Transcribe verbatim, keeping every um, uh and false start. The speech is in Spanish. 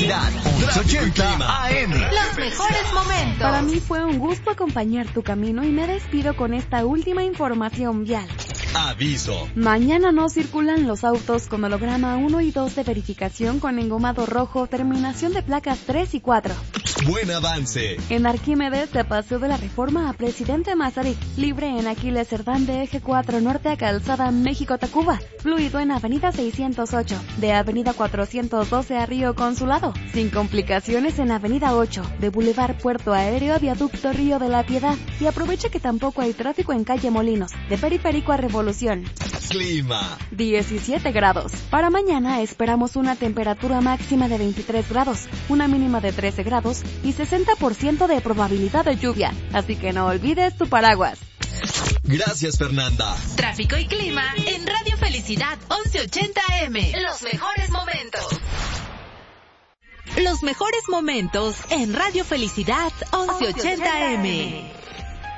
Felicidad once ochenta A M. Los mejores momentos. Para mí fue un gusto acompañar tu camino y me despido con esta última información vial. Aviso. Mañana no circulan los autos con holograma uno y dos de verificación con engomado rojo, terminación de placas tres y cuatro. Buen avance. En Arquímedes, de Paseo de la Reforma a Presidente Mazarik, libre en Aquiles Cerdán de Eje cuatro Norte a Calzada México-Tacuba, fluido en Avenida seiscientos ocho, de Avenida cuatrocientos doce a Río Consulado, sin complicaciones en Avenida ocho, de Boulevard Puerto Aéreo a Viaducto Río de la Piedad, y aproveche que tampoco hay tráfico en Calle Molinos, de Periférico a Revolución. Clima. diecisiete grados. Para mañana esperamos una temperatura máxima de veintitrés grados, una mínima de trece grados y sesenta por ciento de probabilidad de lluvia. Así que no olvides tu paraguas. Gracias, Fernanda. Tráfico y clima en Radio Felicidad once ochenta A M. Los mejores momentos. Los mejores momentos en Radio Felicidad once ochenta A M.